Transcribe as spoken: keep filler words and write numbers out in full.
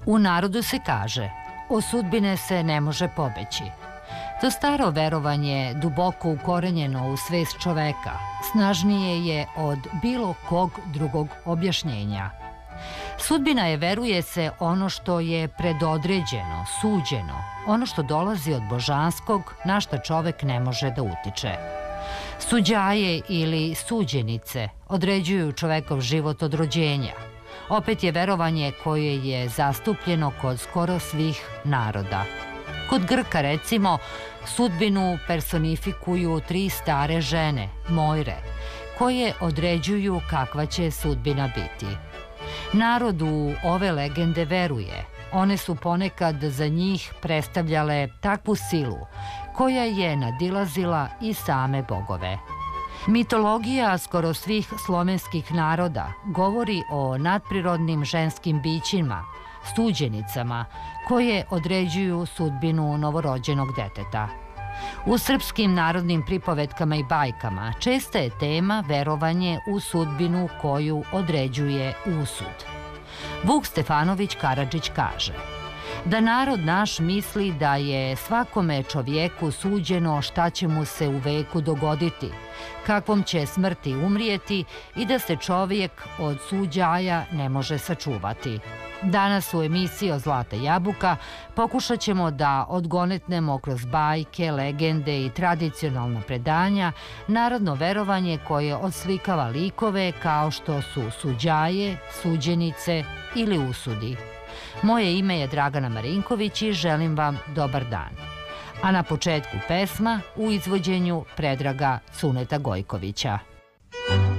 U narodu se kaže, od sudbine se ne može pobeći. To staro verovanje, duboko ukorenjeno u svest čoveka, snažnije je od bilo kog drugog objašnjenja. Sudbina je, veruje se, ono što je predodređeno, suđeno, ono što dolazi od božanskog, na šta čovek ne može da utiče. Suđaje ili suđenice određuju čovekov život od rođenja. Opet je verovanje koje je zastupljeno kod skoro svih naroda. Kod Grka, recimo, sudbinu personifikuju tri stare žene, Mojre, koje određuju kakva će sudbina biti. Narod u ove legende veruje. One su ponekad za njih predstavljale takvu silu koja je nadilazila i same bogove. Mitologija skoro svih slovenskih naroda govori o nadprirodnim ženskim bićima, suđenicama, koje određuju sudbinu novorođenog deteta. U srpskim narodnim pripovetkama i bajkama česta je tema verovanje u sudbinu koju određuje usud. Vuk Stefanović Karadžić kaže da narod naš misli da je svakome čovjeku suđeno šta će mu se u veku dogoditi, kakvom će smrti umrijeti i da se čovjek od suđaja ne može sačuvati. Danas u emisiji o Zlata jabuka pokušat ćemo da odgonetnemo kroz bajke, legende i tradicionalna predanja narodno verovanje koje odslikava likove kao što su suđaje, suđenice ili usudi. Moje ime je Dragana Marinković i želim vam dobar dan. A na početku pesma u izvođenju Predraga Cuneta Gojkovića.